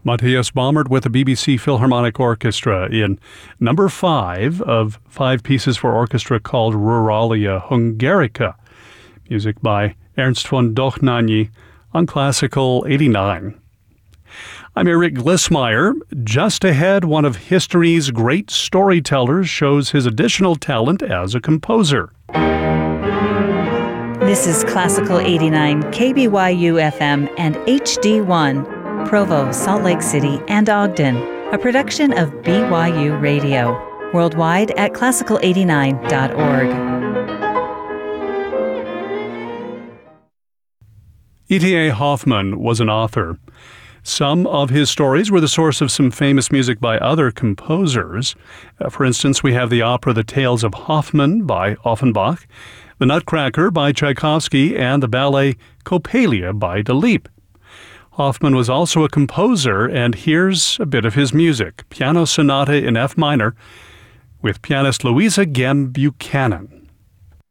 Matthias Baumert with the BBC Philharmonic Orchestra in number 5 of 5 pieces for orchestra called Ruralia Hungarica. Music by Ernst von Dohnányi on Classical 89. I'm Eric Glissmeyer. Just ahead, one of history's great storytellers shows his additional talent as a composer. This is Classical 89, KBYU FM and HD1, Provo, Salt Lake City, and Ogden, a production of BYU Radio, worldwide at classical89.org. E.T.A. Hoffmann was an author. Some of his stories were the source of some famous music by other composers. For instance, we have the opera The Tales of Hoffmann by Offenbach, The Nutcracker by Tchaikovsky, and the ballet Coppelia by Delibes. Hoffmann was also a composer, and here's a bit of his music, Piano Sonata in F minor, with pianist Louisa Gem Buchanan.